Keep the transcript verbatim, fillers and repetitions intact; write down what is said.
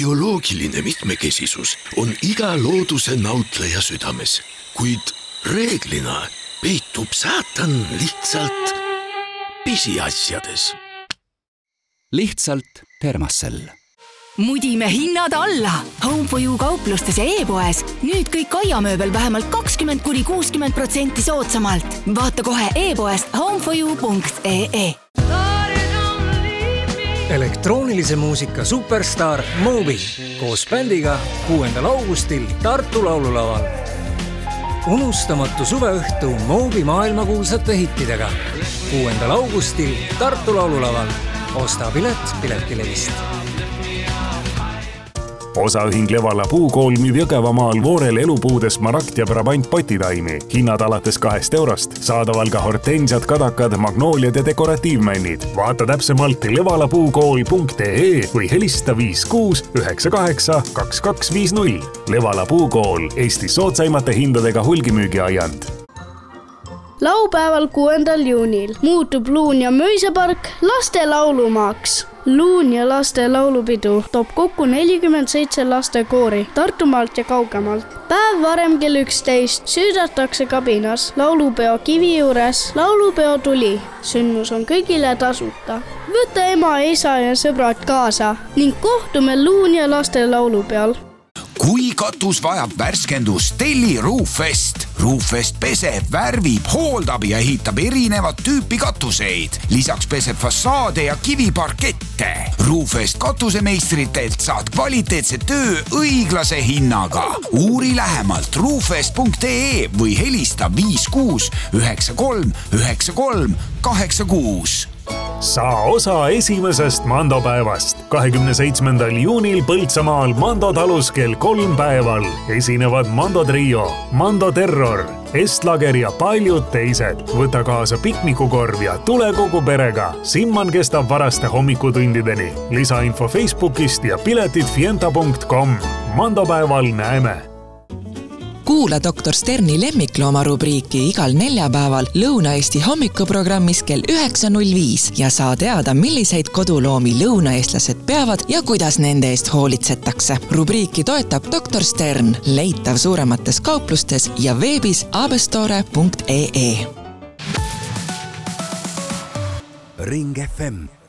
bioloogiline mitmekesisus on iga looduse nautleja südames, kuid reeglina peitub saatan lihtsalt pisiasjades. Lihtsalt Permacell. Mudime hinnad alla! Home for You kauplustes ja e-poes. Nüüd kõik aiamööbel vähemalt kakskümmend kuni kuuskümmend protsenti soodsamalt. Vaata kohe e-poest home for you punkt e e. Elektroonilise muusika superstar Moby koos bändiga kuuendal augustil Tartu laululaval. Unustamatu suveõhtu Moby maailmakuulsate hittidega. kuuendal augustil Tartu laululaval. Osta pilet Piletilevist. Osaühing Levala puukool müüb Jõgevamaal Voorel elupuudes marakt ja brabant potitaimi. Hinnad alates kahest eurost. Saadaval ka hortensiad, kadakad, magnooliad ja dekoratiivmännid. Vaata täpsemalt levala puukool punkt e e või helista viis kuus üheksa kaheksa kaks kaks viis null. Levala puukool, Eestis soodsaimate hindadega hulgimüügiaiand. Laupäeval kuuendal juunil muutub Luun ja Möisepark laste laulumaaks. Luun ja laste laulupidu toob kokku nelikümmend seitse lastekoori Tartumaalt ja kaugemalt. Päev varem kell üksteist süüdatakse kabinas laulupeo kivi juures laulupeo tuli. Sündmus on kõigile tasuta. Võta ema, isa ja sõbrad kaasa ning kohtume Luun ja laste laulupeal. Kui katus vajab värskendust, telli Roofest. Roofest peseb, värvib, hooldab ja ehitab erinevat tüüpi katuseid. Lisaks peseb fassaade ja kiviparkette. Roofest katusemeistritelt saad kvaliteetse töö õiglase hinnaga. Uuri lähemalt roofest punkt e e või helista viis kuus üheksa kolm üheksa kolm kaheksa kuus. Saa osa esimesest mandopäevast. kahekümne seitsmendal juunil Põltsamaal Mando talus kell kolm päeval esinevad Mando Trio, Mando Terror, Estlager ja paljud teised. Võta kaasa piknikukorv ja tule kogu perega. Simman kestab varaste hommikutundideni. Lisainfo Facebookist ja piletid fienta punkt com. Mandopäeval näeme. Kuula doktor Sterni lemmiklooma rubriiki igal neljapäeval Lõuna-Eesti hommikuprogrammis kell üheksa null viis ja saa teada, milliseid koduloomi lõunaeestlased peavad ja kuidas nende eest hoolitsetakse. Rubriiki toetab doktor Stern, leitav suuremates kauplustes ja veebis abestore punkt e e. Ring F M